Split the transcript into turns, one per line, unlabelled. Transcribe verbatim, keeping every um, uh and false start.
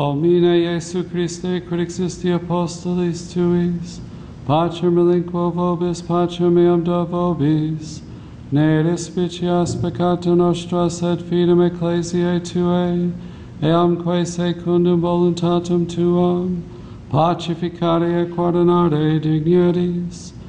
Domine Iesu Christe, quid existi apostolis tuis, pacem relinquo vobis, pacem meam do vobis, ne despicias peccata nostra, sed fidem ecclesiae tuae, eamque secundum voluntatem tuam, pacificare et coordinare dignities,